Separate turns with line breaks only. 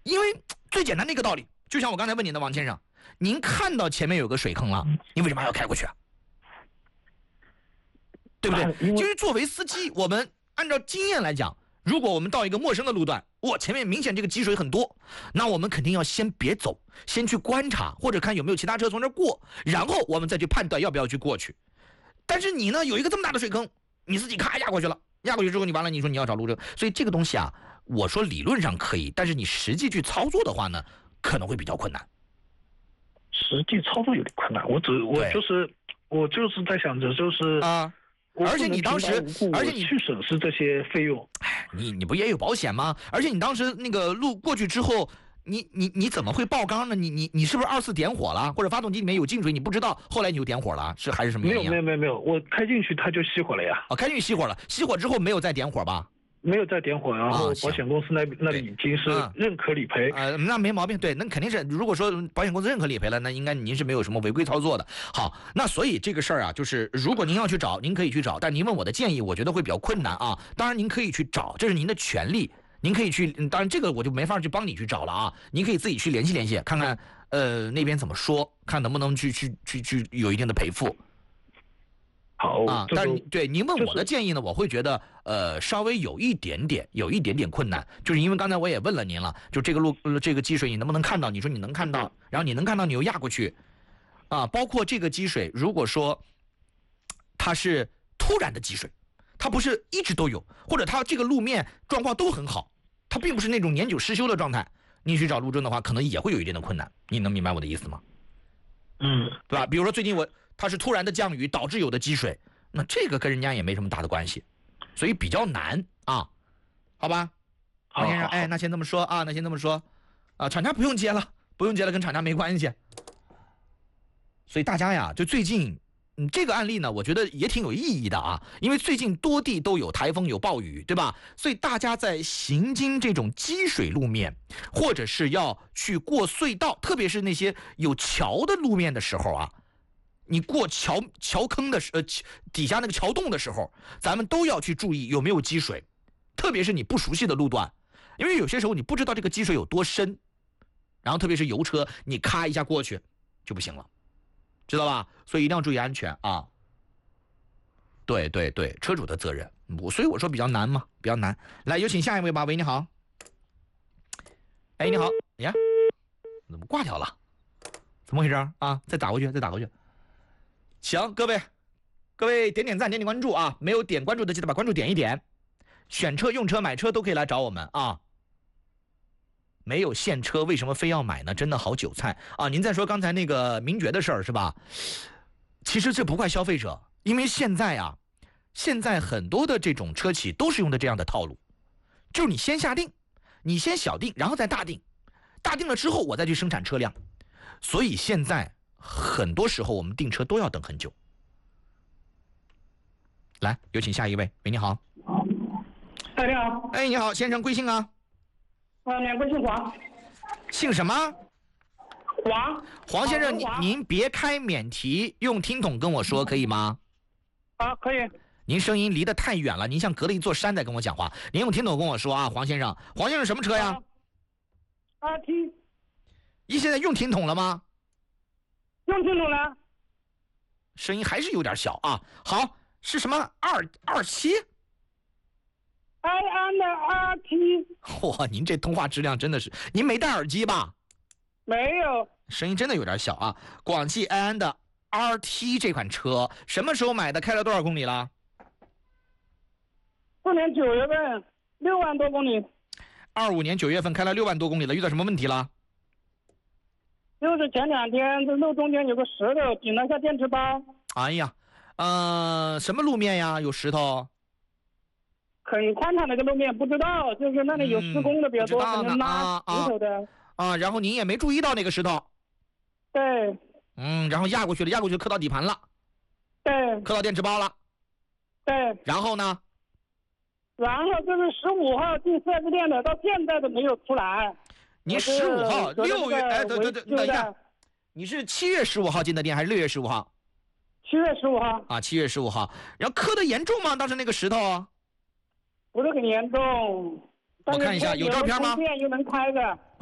因为最简单的一个道理，就像我刚才问您的王先生，您看到前面有个水坑了，你为什么还要开过去啊？对不对？因为作为司机，我们按照经验来讲，如果我们到一个陌生的路段，前面明显这个积水很多，那我们肯定要先别走，先去观察，或者看有没有其他车从这儿过，然后我们再去判断要不要去过去。但是你呢，有一个这么大的水坑，你自己咔压过去了，压过去之后你完了，你说你要找路症，所以这个东西啊，我说理论上可以，但是你实际去操作的话呢，可能会比较困难。
实际操作有点困难，我就是在想着就是
啊。而且你当时，而且你
去损失这些费用，
你不也有保险吗？而且你当时那个路过去之后，你怎么会爆缸呢？你是不是2次点火了，或者发动机里面有进水，你不知道，后来你就点火了，是还是什么原因？
没有，我开进去它就熄火了呀。
开进去熄火了，熄火之后没有再点火吧？
没有再点火，然后保险公司那里已经是认可理赔。
那没毛病，对，那肯定是，如果说保险公司认可理赔了，那应该您是没有什么违规操作的。好，那所以这个事儿啊，就是如果您要去找，您可以去找，但您问我的建议，我觉得会比较困难啊。当然您可以去找，这是您的权利，您可以去，当然这个我就没法去帮你去找了啊。您可以自己去联系，看看那边怎么说，看能不能去有一定的赔付。
好
啊，但是对您问我的建议呢，我会觉得稍微有一点点困难，就是因为刚才我也问了您了，就这个这个积水你能不能看到？你说你能看到，然后你能看到你又压过去，啊，包括这个积水，如果说它是突然的积水，它不是一直都有，或者它这个路面状况都很好，它并不是那种年久失修的状态，你去找路症的话，可能也会有一定的困难。你能明白我的意思吗？对吧？比如说最近它是突然的降雨导致有的积水，那这个跟人家也没什么大的关系，所以比较难啊，好吧？王先生，那先这么说啊，厂家不用接了，跟厂家没关系。所以大家呀，就最近，这个案例呢，我觉得也挺有意义的啊，因为最近多地都有台风有暴雨，对吧？所以大家在行经这种积水路面，或者是要去过隧道，特别是那些有桥的路面的时候啊。你过桥坑的底下那个桥洞的时候，咱们都要去注意有没有积水，特别是你不熟悉的路段，因为有些时候你不知道这个积水有多深，然后特别是油车，你咔一下过去就不行了，知道吧？所以一定要注意安全啊！对，车主的责任，所以我说比较难嘛，比较难。来，有请下一位吧。喂，你好。你好呀，怎么挂掉了？怎么回事啊？再打过去。行，各位点赞，点关注啊！没有点关注的记得把关注点一点。选车、用车、买车都可以来找我们啊。没有现车，为什么非要买呢？真的好韭菜啊！您在说刚才那个名爵的事儿是吧？其实这不怪消费者，因为现在很多的这种车企都是用的这样的套路，就是你先下定，你先小定，然后再大定，大定了之后我再去生产车辆，所以现在。很多时候我们订车都要等很久。来，有请下一位。喂，你好。
你好。
你好，先生贵姓啊？
贵姓黄。
姓什么？黄先生，您别开免提，用听筒跟我说可以吗？
可以。
您声音离得太远了，您像隔了一座山在跟我讲话。您用听筒跟我说啊，黄先生。黄先生什么车呀
？RT。
你现在用听筒了吗？
用听筒了，
声音还是有点小啊。好，是什么227？
埃安的 RT。
哇，您这通话质量真的是，您没戴耳机吧？
没有。
声音真的有点小啊。广汽埃安的 RT 这款车什么时候买的？开了多少公里了
？4年9月份，6万多公里。
25年9月份开了6万多公里了，遇到什么问题了？
就是前2天这路中间有个石头顶了下电池包。
哎呀，什么路面呀？有石头？
很宽敞的一个路面，不知道，就是那里有施工的比较多，可能拉石头的。
然后您也没注意到那个石头。
对。
然后压过去了，磕到底盘了。
对。
磕到电池包了。
对。
然后呢？
然后就是15号进4S店的，到现在都没有出来。
您15号6月对，等一下，你是7月15号进的店还是6月15号
？7月15号
啊，7月15号。然后磕的严重吗？当时那个石头？
不是很严重。
我看一下，有照片吗？
又能开的。